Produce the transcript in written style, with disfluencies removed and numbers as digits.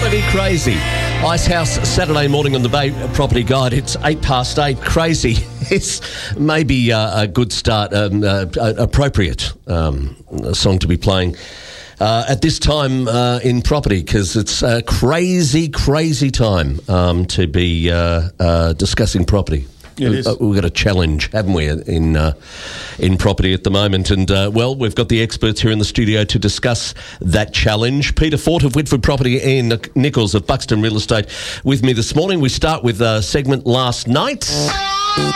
to be crazy. Icehouse, Saturday morning on the Bay Property Guide. It's 8:08. Crazy. It's maybe a good start, appropriate song to be playing at this time in property, because it's a crazy, crazy time to be discussing property. It is. We've got a challenge, haven't we, in property at the moment? And, we've got the experts here in the studio to discuss that challenge. Peter Fort of Whitford Property, Ian Nichols of Buxton Real Estate with me this morning. We start with a segment Last Night.